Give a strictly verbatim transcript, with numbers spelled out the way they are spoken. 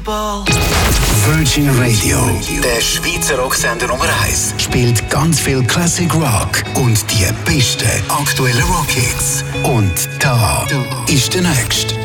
Ball. Virgin Radio, Der Schweizer Rocksender Nummer eins. spielt ganz viel Classic Rock und die besten aktuellen Rockhits. Und da ist der nächste.